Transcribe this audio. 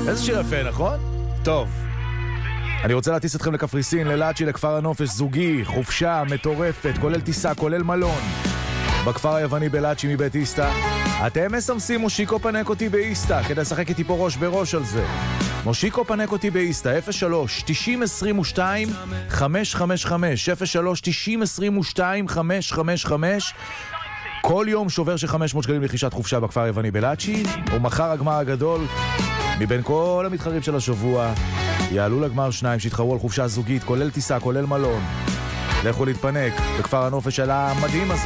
איזה שיר יפה, נכון? טוב. אני רוצה להטיס אתכם לקפריסין, ללאצ'י, לכפר הנופש, זוגי, חופשה, מטורפת, כולל טיסה, כולל מלון. בכפר היווני בלאצ'י מבית איסטה. אתם מסמסים מושיקו פנק אותי באיסטה, כדי לשחק איתי פה ראש בראש על זה. מושיקו פנק אותי באיסטה, 03-90-22-555, 03-90-22-555. כל יום שובר של 500 שקלים לחישת חופשה בכפר היווני בלאצ'י, ומחר הגמר הגדול, מבין כל המתחרים של השבוע, יעלו לגמר שניים שהתחרו על חופשה זוגית, כולל טיסה, כולל מלון. לכו להתפנק בכפר הנופש של המדהים הזה.